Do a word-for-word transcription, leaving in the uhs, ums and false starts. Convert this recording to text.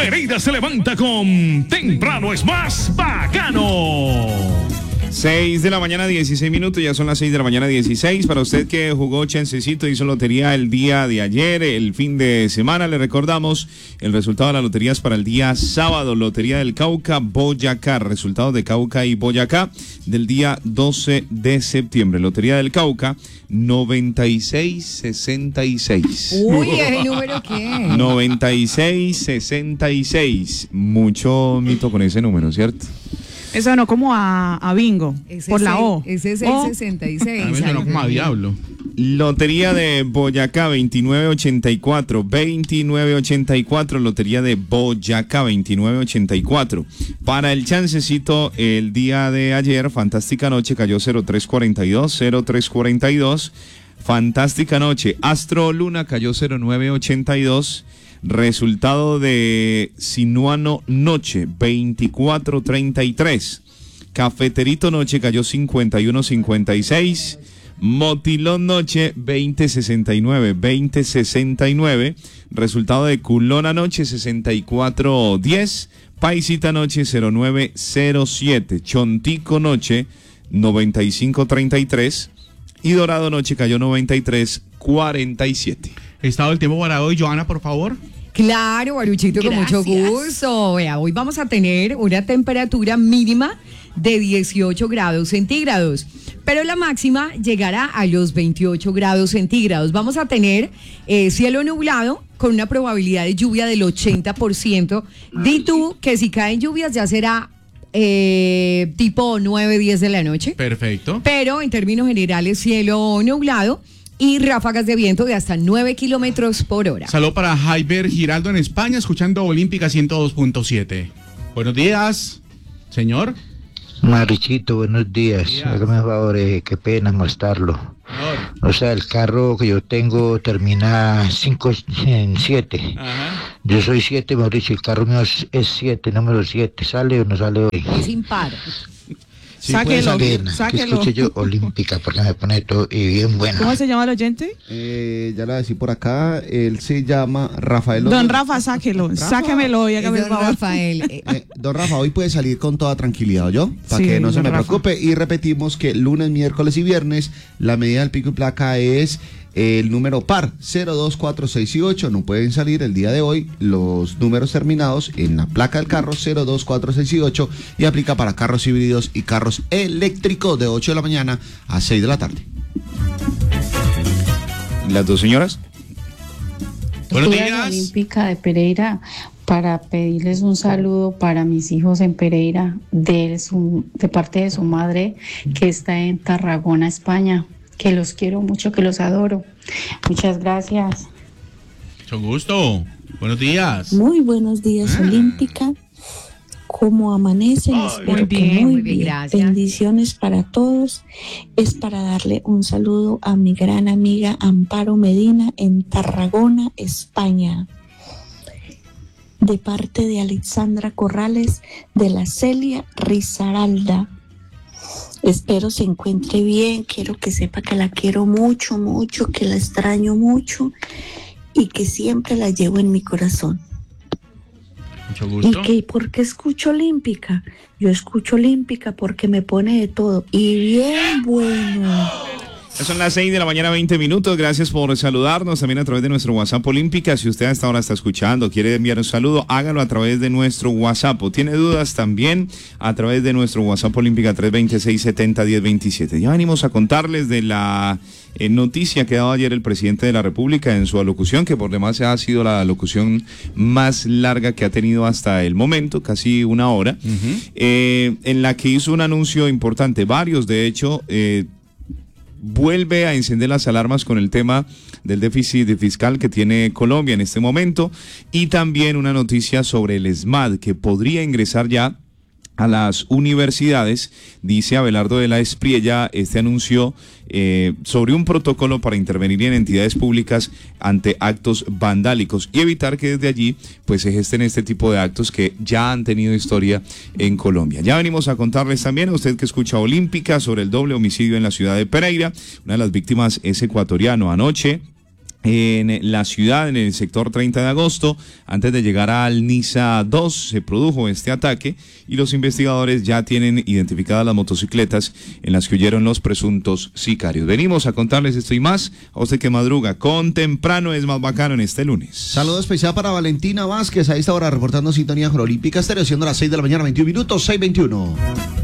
Pereira se levanta con Temprano es más bacano. seis de la mañana, dieciséis minutos, ya son las seis de la mañana, dieciséis. Para usted que jugó chancecito, hizo lotería el día de ayer, el fin de semana, le recordamos el resultado de las loterías para el día sábado. Lotería del Cauca, Boyacá, resultados de Cauca y Boyacá del día doce de septiembre. Lotería del Cauca, noventa y seis sesenta y seis. Uy, ¿el número qué? noventa y seis sesenta y seis. Mucho mito con ese número, ¿cierto? Eso no como a, a bingo, Ese por es la el, O. Ese es el O. sesenta y seis. A mí no como a diablo. Lotería de Boyacá, veintinueve ochenta y cuatro, veintinueve ochenta y cuatro, Lotería de Boyacá, veintinueve ochenta y cuatro. Para el chancecito, el día de ayer, Fantástica Noche, cayó cero tres cuarenta y dos, cero tres cuarenta y dos. Fantástica Noche, Astro Luna, cayó cero nueve ochenta y dos. Resultado de Sinuano Noche, veinticuatro treinta y tres. Cafeterito Noche cayó cincuenta y uno cincuenta y seis. Motilón Noche, veinte sesenta y nueve, veinte sesenta y nueve. Resultado de Culona Noche, sesenta y cuatro diez. Paisita Noche, cero nueve cero siete. Chontico Noche, noventa y cinco treinta y tres. Y Dorado Noche cayó noventa y tres cuarenta y siete. Estado del tiempo para hoy, Joana, por favor. Claro, Baruchito, con mucho gusto. Vea, hoy vamos a tener una temperatura mínima de dieciocho grados centígrados, pero la máxima llegará a los veintiocho grados centígrados. Vamos a tener eh, cielo nublado con una probabilidad de lluvia del ochenta por ciento. Di tú que si caen lluvias ya será eh, tipo nueve, diez de la noche. Perfecto. Pero en términos generales, cielo nublado y ráfagas de viento de hasta nueve kilómetros por hora. Saludo para Jaiber Giraldo en España, escuchando Olímpica ciento dos punto siete. Buenos días, señor. Marichito, buenos días. Hágame favor, eh, qué pena molestarlo. O sea, el carro que yo tengo termina cinco en siete. Ajá. Yo soy siete, Mauricio, el carro mío es siete, número siete. ¿Sale o no sale hoy? Es impar. Sí, Sáquelo, pues, pena, sáquelo. que escuche yo Olímpica porque me pone todo y bien bueno. ¿Cómo se llama el oyente? Eh, ya la voy a decir por acá, él se llama Rafael. Don Rafa, sáquelo, Rafa. sáquemelo y hágame el Don favor. Rafael. eh, Eh, don Rafa, hoy puede salir con toda tranquilidad, ¿yo? Para Sí, que no se don me Rafa. preocupe. Y repetimos que lunes, miércoles y viernes la medida del pico y placa es el número par, cero, dos, cuatro, seis y ocho. No pueden salir el día de hoy los números terminados en la placa del carro cero, dos, cuatro, seis y ocho, y aplica para carros híbridos y carros eléctricos de ocho de la mañana a seis de la tarde. ¿Las dos señoras? Buenos Estoy en la días. Olímpica de Pereira para pedirles un saludo para mis hijos en Pereira de, su, de parte de su madre que está en Tarragona, España. Que los quiero mucho, que los adoro. Muchas gracias. Mucho gusto. Buenos días. Muy buenos días, Ah. Olímpica. ¿Cómo amanecen? Ay, Espero muy que bien, muy muy bien, bien. gracias. Bendiciones para todos. Es para darle un saludo a mi gran amiga Amparo Medina en Tarragona, España. De parte de Alexandra Corrales de la Celia Risaralda. Espero se encuentre bien, quiero que sepa que la quiero mucho, mucho, que la extraño mucho y que siempre la llevo en mi corazón. Mucho ¿Y gusto. que por qué escucho Olímpica? Yo escucho Olímpica porque me pone de todo y bien bueno. Son las seis de la mañana, veinte minutos. Gracias por saludarnos también a través de nuestro WhatsApp Olímpica. Si usted hasta ahora está escuchando, quiere enviar un saludo, hágalo a través de nuestro WhatsApp. O tiene dudas también a través de nuestro WhatsApp Olímpica tres dos seis, siete cero, uno cero dos siete. Ya venimos a contarles de la eh, noticia que daba ayer el presidente de la República en su alocución, que por demás ha sido la alocución más larga que ha tenido hasta el momento, casi una hora, Uh-huh. eh, en la que hizo un anuncio importante. Varios, de hecho, eh, vuelve a encender las alarmas con el tema del déficit fiscal que tiene Colombia en este momento, y también una noticia sobre el ESMAD que podría ingresar ya a las universidades. Dice Abelardo de la Espriella este anuncio eh, sobre un protocolo para intervenir en entidades públicas ante actos vandálicos y evitar que desde allí pues se gesten este tipo de actos que ya han tenido historia en Colombia. Ya venimos a contarles también a usted que escucha Olímpica sobre el doble homicidio en la ciudad de Pereira. Una de las víctimas es ecuatoriano. Anoche en la ciudad, en el sector treinta de agosto. Antes de llegar al Niza dos se produjo este ataque y los investigadores ya tienen identificadas las motocicletas en las que huyeron los presuntos sicarios. Venimos a contarles esto y más a usted que madruga con Temprano es Más Bacano en este lunes. Saludo especial para Valentina Vázquez, a esta hora reportando sintonía con Olímpica Estéreo, siendo las seis de la mañana, veintiún minutos, seis veintiuno.